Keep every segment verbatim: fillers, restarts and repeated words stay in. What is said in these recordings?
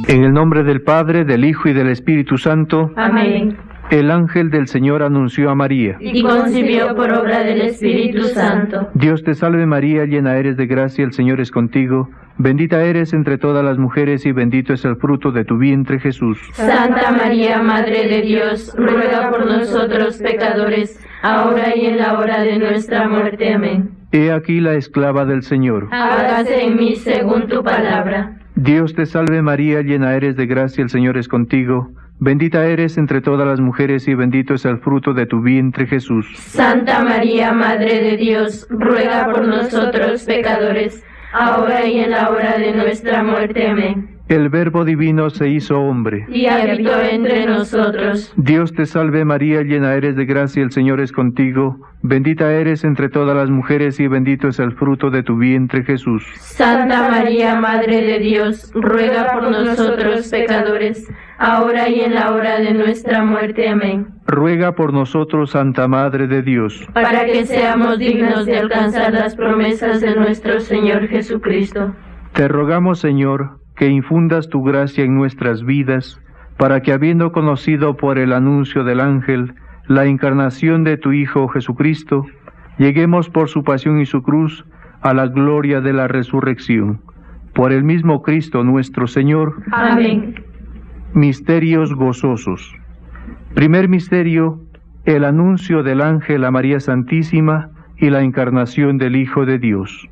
En el nombre del Padre, del Hijo y del Espíritu Santo. Amén. El ángel del Señor anunció a María. Y concibió por obra del Espíritu Santo. Dios te salve María, llena eres de gracia, el Señor es contigo. Bendita eres entre todas las mujeres y bendito es el fruto de tu vientre, Jesús. Santa María, Madre de Dios, ruega por nosotros pecadores, ahora y en la hora de nuestra muerte. Amén. He aquí la esclava del Señor. Hágase en mí según tu palabra. Dios te salve María, llena eres de gracia, el Señor es contigo. Bendita eres entre todas las mujeres y bendito es el fruto de tu vientre, Jesús. Santa María, Madre de Dios, ruega por nosotros pecadores, ahora y en la hora de nuestra muerte. Amén. El Verbo divino se hizo hombre. Y habitó entre nosotros. Dios te salve María, llena eres de gracia, el Señor es contigo. Bendita eres entre todas las mujeres y bendito es el fruto de tu vientre, Jesús. Santa María, Madre de Dios, ruega por nosotros pecadores, ahora y en la hora de nuestra muerte. Amén. Ruega por nosotros, Santa Madre de Dios, para que seamos dignos de alcanzar las promesas de nuestro Señor Jesucristo. Te rogamos, Señor, que infundas tu gracia en nuestras vidas, para que habiendo conocido por el anuncio del ángel la encarnación de tu Hijo Jesucristo, lleguemos por su pasión y su cruz a la gloria de la resurrección. Por el mismo Cristo nuestro Señor. Amén. Misterios gozosos. Primer misterio, el anuncio del ángel a María Santísima y la encarnación del Hijo de Dios.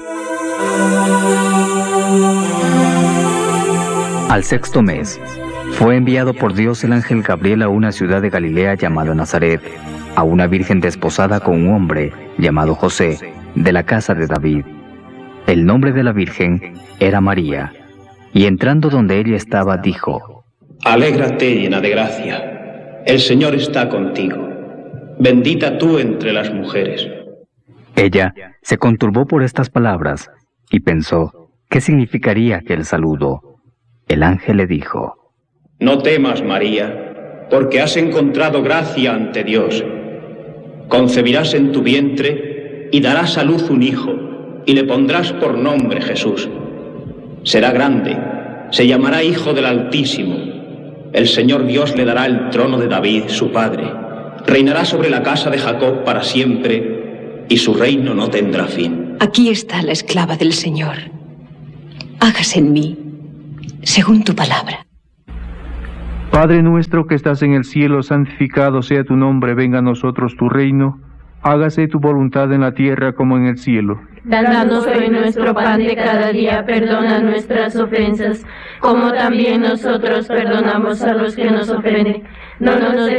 Al sexto mes, fue enviado por Dios el ángel Gabriel a una ciudad de Galilea llamada Nazaret, a una virgen desposada con un hombre llamado José, de la casa de David. El nombre de la virgen era María, y entrando donde ella estaba, dijo: Alégrate, llena de gracia, el Señor está contigo, bendita tú entre las mujeres. Ella se conturbó por estas palabras, y pensó, ¿qué significaría aquel saludo? El ángel le dijo: No temas, María, porque has encontrado gracia ante Dios. Concebirás en tu vientre y darás a luz un hijo, y le pondrás por nombre Jesús. Será grande, se llamará Hijo del Altísimo. El Señor Dios le dará el trono de David, su padre. Reinará sobre la casa de Jacob para siempre, y su reino no tendrá fin. Aquí está la esclava del Señor. Hágase en mí según tu palabra. Padre nuestro que estás en el cielo, santificado sea tu nombre, venga a nosotros tu reino, hágase tu voluntad en la tierra como en el cielo. Danos hoy nuestro pan de cada día, perdona nuestras ofensas, como también nosotros perdonamos a los que nos ofenden. No nos